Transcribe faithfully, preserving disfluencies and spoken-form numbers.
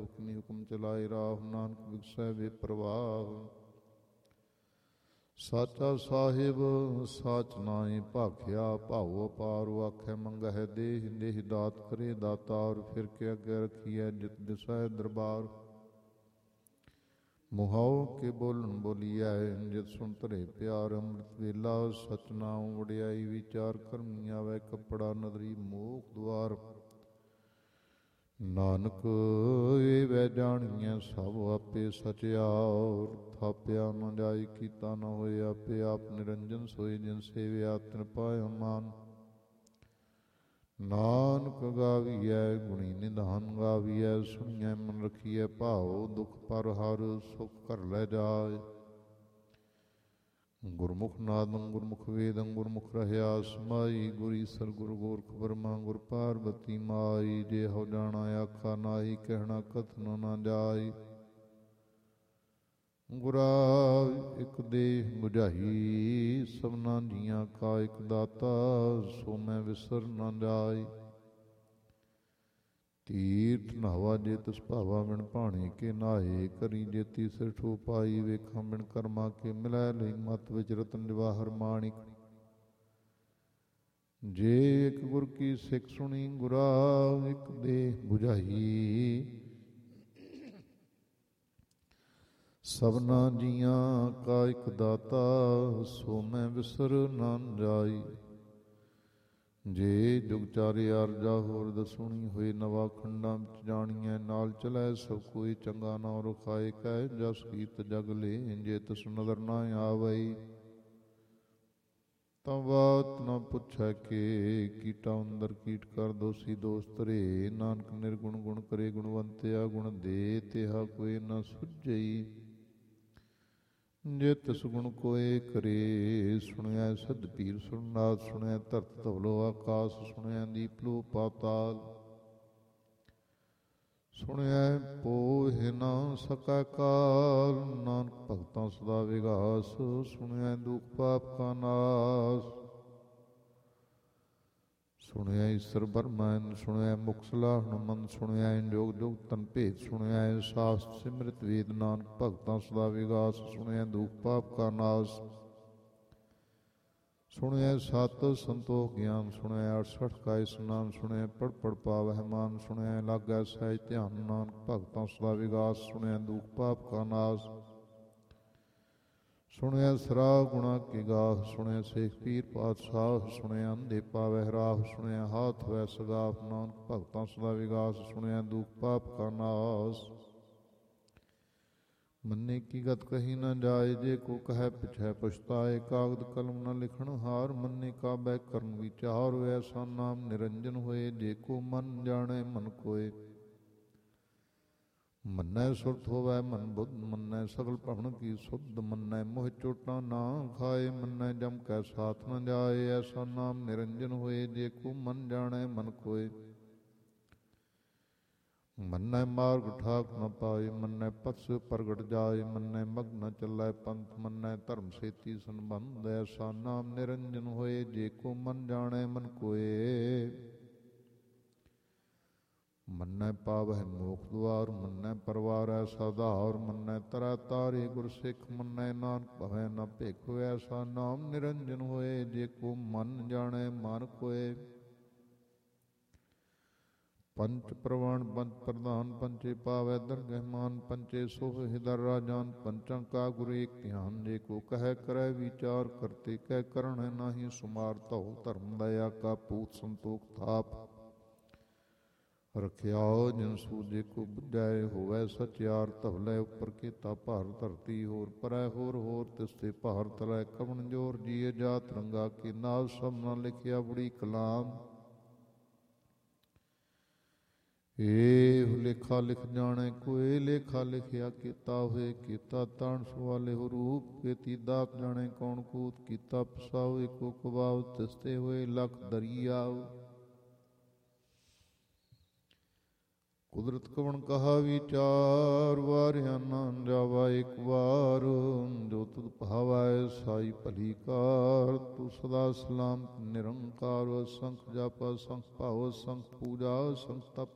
ਜੋ ਕਿਨੀ ਹੁਕਮ ਚਲਾਏ ਰਾਹ, ਨਾਨਕ ਬਿਗਸੈ ਬੇਪਰਵਾਹ। ਸਾਚਾ ਸਾਹਿਬ ਸਾਚ ਨਾਇ ਭਾਖਿਆ, ਭਾਉ ਅਪਾਰ ਆਖੈ ਮੰਗਹਿ ਦੇਹ, ਦੇਹ ਦਾਤ ਕਰੇ ਦਾਤਾਰ। ਫਿਰ ਕੇ ਅੱਗੇ ਰਖੀਐ ਜਿਤ ਦਿਸੈ ਦਰਬਾਰ, ਮੁਹਾਉ ਕੇ ਬੋਲਣ ਬੋਲੀਐ ਜਿਤ ਸੁਣ ਧਰੇ ਪਿਆਰ। ਅੰਮ੍ਰਿਤ ਵੇਲਾ ਸਚ ਨਾਉ ਵਡਿਆਈ, ਵਿਚਾਰ ਕਰਮੀ ਆਵੈ ਕੱਪੜਾ ਨਦਰੀ ਮੋਖ ਦੁਆਰ। ਨਾਨਕ ਏ ਵੈ ਜਾਣੀਐ ਸਭ ਆਪੇ ਸਚਿਆਰ, ਥਾਪਿਆ ਨ ਜਾਈ ਕੀਤਾ ਨ ਹੋਏ ਆਪੇ। ਆਪ ਨਿਰੰਜਨ ਸੋਈ ਜਿਨ ਸੇਵਿਆ ਤਿਨ ਪਾਇਆ ਮਾਨ। ਨਾਨਕ ਗਾਵੀਐ ਗੁਣੀ ਨਿਧਾਨ ਗਾਵੀਐ, ਸੁਣੀਐ ਮਨ ਰਖੀਐ ਭਾਉ। ਦੁਖ ਪਰ ਹਰ ਸੁਖ ਘਰ ਲੈ ਜਾਏ, ਗੁਰਮੁਖ ਨਾਦੰ ਗੁਰਮੁਖ ਵੇਦੰ ਗੁਰਮੁਖ ਰਹਿਆ ਸਮਾਈ। ਗੁਰ ਈਸਰ ਗੁਰ ਗੋਰਖ ਬਰਮਾ ਗੁਰ ਪਾਰਬਤੀ ਮਾਈ। ਜੇ ਹਉ ਜਾਣਾ ਆਖਾ ਨਾਹੀ, ਕਹਿਣਾ ਕਥਨ ਨਾ ਜਾਈ। ਗੁਰਾ ਇਕ ਦੇਹ ਬੁਝਾਈ, ਸਭਨਾ ਜੀਆਂ ਕਾ ਇਕ ਦਾਤਾ। ਸੋ ਮੈਂ ਵਿਸਰ ਨਾ ਜਾਈ, ਤੀਰਥ ਨਹਾਵਾ ਜੇ ਤਿਸ ਭਾਵਾ। ਬਿਨ ਭਾਣੇ ਕੇ ਨਾਹੇ, ਕਰੀ ਜੇਤੀ ਸਿਰ ਠੋ ਪਾਈ। ਵੇਖਾਂ ਬਿਨ ਕਰਮਾ ਕੇ ਮਿਲੈ ਲਈ, ਮਤ ਵਿੱਚ ਰਤਨ ਜਵਾਹਰ ਮਾਣਿਕ। ਜੇ ਇਕ ਗੁਰ ਕੀ ਸਿੱਖ ਸੁਣੀ, ਗੁਰਾ ਇਕ ਦੇਹ ਬੁਝਾਈ। ਸਭਨਾ ਜੀਆਂ ਕਾ ਇਕ ਦਾਤਾ, ਸੋ ਮੈਂ ਵਿਸਰ ਨਾ ਜਾਈ। ਜੇ ਜੁਗ ਚਾਰੇ ਅਰਜਾ ਹੋਰ ਦਸੁਣੀ ਹੋਏ, ਨਵਾ ਖੰਡਾਂ ਵਿੱਚ ਜਾਣੀਐ ਨਾਲ ਚਲੈ ਸਭ ਕੋਈ। ਚੰਗਾ ਨਾਉ ਰਖਾਏ ਕਹਿ ਜਸ ਕੀਤ ਜਗ ਲੇ, ਜੇ ਤਿਸ ਨਦਰ ਨਾ ਆਵਈ। ਤਾਂ ਬਾਤ ਨਾ ਪੁੱਛੈ ਕੇ, ਕੀਟਾ ਅੰਦਰ ਕੀਟ ਕਰ ਦੋਸੀ ਦੋਸ ਧਰੇ। ਨਾਨਕ ਨਿਰਗੁਣ ਗੁਣ ਕਰੇ ਗੁਣਵੰਤਿਆ, ਗੁਣ ਦੇ ਤਿਹਾ ਕੋਈ ਨਾ ਸੁਝਈ। ਜੇ ਤਿਸ ਗੁਣ ਕੋਏ ਕਰੇ, ਸੁਣਿਆ ਸਦ ਪੀਰ ਸੁਣਨਾਥ। ਸੁਣਿਆ ਧਰਤ ਧਵਲੋ ਆਕਾਸ, ਸੁਣਿਆ ਦੀਪ ਲੋ ਪਾਤਾਲ। ਸੁਣਿਆ ਪੋਹਿ ਨਾ ਸਕੈ ਕਾਲ, ਨਾਨਕ ਭਗਤਾਂ ਸਦਾ ਵਿਗਾਸ। ਸੁਣਿਆ ਦੁਖ ਪਾਪ ਕਾ ਨਾਸ, ਸੁਣਿਆ ਈਸਰ ਬਰਮਨ। ਸੁਣਿਆ ਮੁਖ ਸਲਾਹਣ ਮਨ, ਸੁਣਿਆ ਜੋਗ ਜੋਗ ਤਨ ਭੇਦ। ਸੁਣਿਆ ਸਾਸਤ ਸਿਮਰਤ ਵੇਦ, ਨਾਨਕ ਭਗਤਾਂ ਸਦਾ ਵਿਗਾਸ। ਸੁਣਿਆ ਦੁਖ ਪਾਪ ਕਾ ਨਾਸ, ਸੁਣਿਆ ਸਤ ਸੰਤੋਖ ਗਿਆਨ। ਸੁਣਿਆ ਅਠਸਠ ਕਾ ਇਸਨਾਨ, ਸੁਣਿਆ ਪੜ ਪੜ ਪਾਵਹਿ ਮਾਨ। ਸੁਣਿਆ ਲਾਗੈ ਸਹਿਜ ਧਿਆਨ, ਨਾਨਕ ਭਗਤਾਂ ਸਦਾ ਵਿਗਾਸ। ਸੁਣਿਆ ਦੁਖ ਪਾਪ ਕਾ ਨਾਸ, ਸੁਣਿਆ ਸਰਾ ਗੁਣਾ ਕੀ ਗਾਹ। ਸੁਣਿਆ ਸੇਖ ਪੀਰ ਪਾਤਸ਼ਾਹ, ਸੁਣਿਆ ਅੰਧੇ ਪਾਵਹਿ ਰਾਹ। ਸੁਣਿਆ ਹਾਥ ਵੈ ਸਗਾਫ, ਨਾਨਕ ਭਗਤਾਂ ਸਦਾ ਵਿਗਾਸ। ਸੁਣਿਆ ਦੁਖ ਪਾਪ ਕਾ ਨਾਸ, ਮੰਨੇ ਕੀ ਗਤ ਕਹੀ ਨਾ ਜਾਏ। ਜੇ ਕੋ ਕਹਿ ਪਿਛੈ ਪਛਤਾਏ, ਕਾਗਦ ਕਲਮ ਨ ਲਿਖਣ ਹਾਰ। ਮੰਨੇ ਕਾ ਬੈ ਕਰਨ ਵਿਚਾਰ, ਐਸਾ ਨਾਮ ਨਿਰੰਜਨ ਹੋਏ। ਜੇ ਕੋ ਮਨ ਜਾਣੈ ਮਨ ਕੋਏ, ਮੰਨੈ ਸੁਰਤ ਹੋਵੈ ਮਨ ਬੁੱਧ। ਮੰਨੈ ਸਗਲ ਭਵਨ ਕੀ ਸੁਧ, ਮੰਨੈ ਮੋਹ ਚੋਟਾਂ ਨਾ ਖਾਏ। ਮੰਨੈ ਜਮ ਕੈ ਸਾਥ ਨ ਜਾਏ, ਐਸਾ ਨਾਮ ਨਿਰੰਜਨ ਹੋਏ। ਜੇ ਕੋ ਮਨ ਜਾਣੈ ਮਨ ਕੋਏ, ਮੰਨੈ ਮਾਰਗ ਠਾਕ ਨ ਪਾਏ। ਮੰਨੈ ਪਥ ਪ੍ਰਗਟ ਜਾਏ, ਮੰਨੈ ਮਗ ਨ ਚੱਲੈ ਪੰਥ। ਮੰਨੈ ਧਰਮ ਸੇਤੀ ਸੰਬੰਧ, ਐਸਾ ਨਾਮ ਨਿਰੰਜਨ ਹੋਏ। ਜੇ ਕੋ ਮਨ ਜਾਣੈ ਮਨ ਕੋਏ, ਮੰਨੈ ਪਾਵਹਿ ਮੋਖ ਦੁਆਰ। ਮੰਨੈ ਪਰਵਾਰੈ ਸਾਧਾਰ, ਮੰਨੈ ਤਰੈ ਤਾਰੇ ਗੁਰ ਸਿੱਖ। ਮੰਨੈ ਨਾਨਕ ਭਵੈ ਨ ਭਿਖ, ਐਸਾ ਨਾਮ ਨਿਰੰਜਨ ਹੋਏ। ਜੇ ਕੋ ਮਨ ਜਾਣੈ ਮਨ ਕੋਏ, ਪੰਚ ਪ੍ਰਵਾਨ ਪੰਚ ਪ੍ਰਧਾਨ। ਪੰਚੇ ਪਾਵੈ ਦਰਗਹਿ ਮਾਨ, ਪੰਚੇ ਸੋਹ ਹਿਦਰ ਰਾਜਾਨ। ਪੰਚਾਂ ਕਾ ਗੁਰ ਏਕ ਧਿਆਨ, ਜੇ ਕੋ ਕਹਿ ਕਰੈ ਵਿਚਾਰ। ਕਰਤੇ ਕਹਿ ਕਰਣੈ ਨਾਹੀ ਸੁਮਾਰ, ਧਉ ਧਰਮ ਦਇਆ ਕਾ ਪੂਤ। ਸੰਤੋਖ ਥਾਪ ਰਖਿਆਓ ਜਿਨ ਸੂਝੇ ਕੋ ਬੁਝਾਏ, ਹੋਵੈ ਸਚਿਆਰ। ਧਵਲੇ ਉੱਪਰ ਕੀਤਾ ਭਾਰ ਧਰਤੀ, ਹੋਰ ਪਰੈ ਹੋਰ ਹੋਰ ਤਿਸ ਤੇ ਭਾਰ ਤਲੈ। ਕਵਣ ਜੋਰ ਜੀਏ ਜਾਤ ਰੰਗਾ ਕੀ, ਨਾਮ ਸਭ ਨ ਲਿਖਿਆ ਬੜੀ ਕਲਾਮ। ਏਹੁ ਲੇਖਾ ਲਿਖ ਜਾਣੈ ਕੋਇ, ਲੇਖਾ ਲਿਖਿਆ ਕੀਤਾ ਹੋਏ। ਕੀਤਾ ਤਾਣ ਸਵਾਲੇ ਹੋ ਰੂਪ, ਕੀਤੀ ਦਾਤ ਜਾਣੈ ਕੌਣ ਕੂਤ। ਕੀਤਾ ਪਸਾਉ ਏਕੋ ਕਬਾਉ, ਤਿਸ ਤੇ ਹੋਏ ਲਖ ਦਰਿਆਉ। ਕੁਦਰਤ ਕਵਣ ਕਹਾ ਵਿਚਾਰ, ਵਾਰਿਆ ਨਾ ਜਾਵਾ ਇਕ ਵਾਰ। ਜੋ ਤੁਧ ਭਾਵੈ ਸਾਈ ਭਲੀ ਕਾਰ, ਤੂੰ ਸਦਾ ਸਲਾਮਤ ਨਿਰੰਕਾਰ। ਅਸੰਖ ਜਪ ਅਸੰਖ ਭਾਉ, ਅਸੰਖ ਪੂਜਾ ਅਸੰਖ ਤਪ।